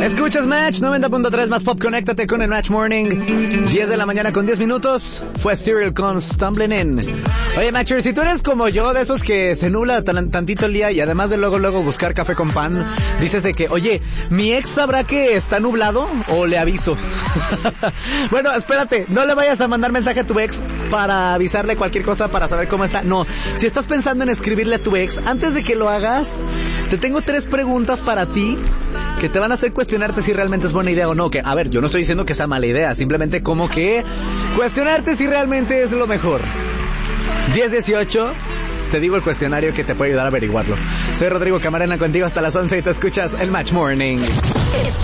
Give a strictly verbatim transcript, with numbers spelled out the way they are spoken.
Escuchas Match noventa punto tres más pop, conéctate con el Match Morning. diez de la mañana con diez minutos. Fue Serial con Stumbling In. Oye, Matcher, si tú eres como yo, de esos que se nubla tan, tantito el día y además de luego luego buscar café con pan, dices de que, oye, ¿mi ex sabrá que está nublado o le aviso? Bueno, espérate, no le vayas a mandar mensaje a tu ex para avisarle cualquier cosa para saber cómo está. No, si estás pensando en escribirle a tu ex, antes de que lo hagas, te tengo tres preguntas para ti que te van a hacer cuestionarte si realmente es buena idea o no. Que, a ver, yo no estoy diciendo que sea mala idea, simplemente como que cuestionarte si realmente es lo mejor. diez dieciocho, te digo el cuestionario que te puede ayudar a averiguarlo. Soy Rodrigo Camarena contigo hasta las once y te escuchas el Match Morning.